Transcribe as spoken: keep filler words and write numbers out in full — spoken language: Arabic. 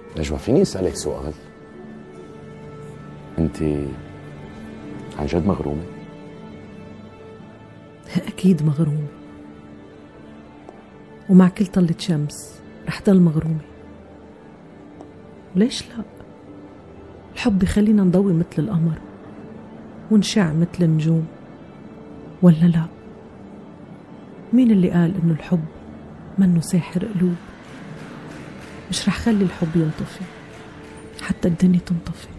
نجوى فيني اسألك سؤال؟ انت عن جد مغرومة؟ أكيد مغرومة، ومع كل طلة شمس رح ضل مغرومة. وليش لا؟ الحب يخلينا نضوي مثل القمر ونشع مثل النجوم، ولا لا؟ مين اللي قال إنه الحب منه ساحر قلوب؟ مش رح خلي الحب ينطفي حتى الدنيا تنطفي.